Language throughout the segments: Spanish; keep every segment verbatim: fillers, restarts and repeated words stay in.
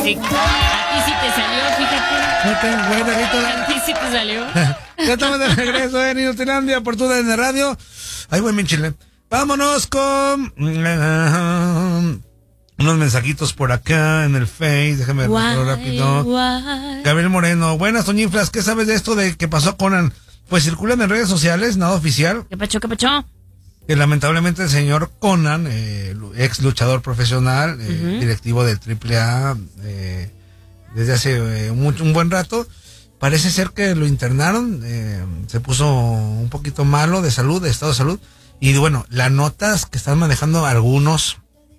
sí. A ti sí te salió, fíjate. No tengo buena, ahorita. A ti sí te salió. Ya estamos de regreso en Inutilandia por tu D N Radio. Ahí voy, mi chile. Vámonos con uh, unos mensajitos por acá en el Face. Déjame verlo rápido. Guay. Gabriel Moreno. Buenas, Toñinflas. ¿Qué sabes de esto de que pasó con Conan? Pues circulan en redes sociales, nada oficial, ¿Qué pacho, qué pacho? que lamentablemente el señor Conan, eh, ex luchador profesional, eh, Ujú. directivo del Triple A, eh, desde hace eh, un, un buen rato, parece ser que lo internaron, eh, se puso un poquito malo de salud, de estado de salud, y bueno, las notas que están manejando algunos,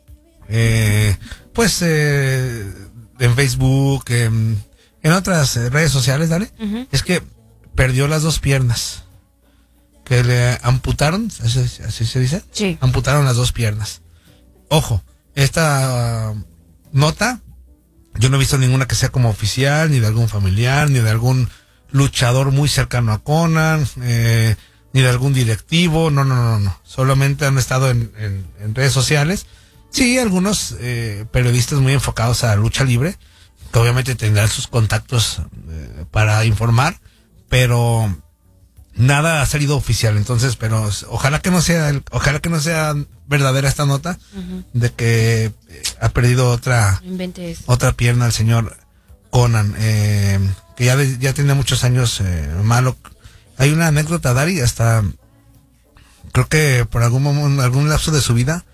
eh, pues eh, en Facebook, en, en otras eh, redes sociales, dale, Ujú. es que perdió las dos piernas, que le amputaron, así, así se dice, Sí. amputaron las dos piernas. Ojo, esta uh, nota, yo no he visto ninguna que sea como oficial, ni de algún familiar, ni de algún luchador muy cercano a Conan, eh, ni de algún directivo, no, no, no, no, solamente han estado en, en, en redes sociales. Sí, algunos eh, periodistas muy enfocados a la lucha libre, que obviamente tendrán sus contactos eh, para informar, pero nada ha salido oficial. Entonces, pero ojalá que no sea, el- ojalá que no sea verdadera esta nota, Ujú. de que eh, ha perdido otra No inventes. otra pierna el señor Conan, eh, que ya de- ya tiene muchos años eh, malo. Hay una anécdota, Dari, hasta creo que por algún momento, algún lapso de su vida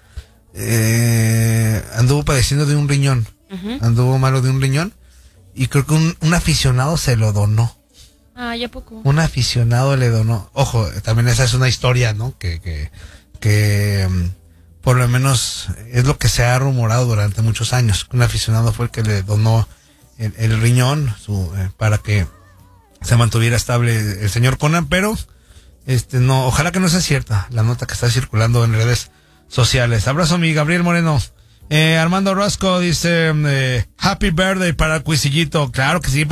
eh, anduvo padeciendo de un riñón, Ujú. anduvo malo de un riñón, y creo que un, un aficionado se lo donó. Ah, ¿ya poco? Un aficionado le donó. Ojo, también esa es una historia, ¿no? Que, que, que mm, por lo menos es lo que se ha rumorado durante muchos años. Un aficionado fue el que le donó el, el riñón su, eh, para que se mantuviera estable el señor Conan, pero este no, ojalá que no sea cierta la nota que está circulando en redes sociales. Abrazo, mi Gabriel Moreno. Eh, Armando Orozco dice, eh, happy birthday para el Cuisillito. Claro que sí.